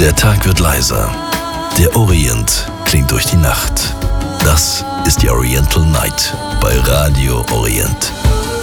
Der Tag wird leiser. Der Orient klingt durch die Nacht. Das ist die Oriental Night bei Radio Orient.